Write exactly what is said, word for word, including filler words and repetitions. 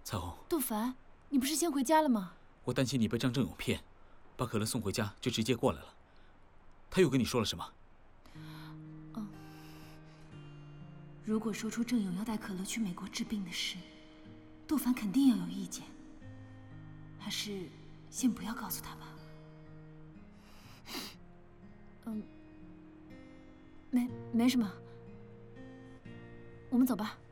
彩虹， 杜凡，你不是先回家了吗？ 我担心你被张正勇骗，把可乐送回家就直接过来了。他又跟你说了什么？ 嗯，如果说出郑勇要带可乐去美国治病的事，杜凡肯定要有意见。还是先不要告诉他吧。嗯，没没什么，我们走吧。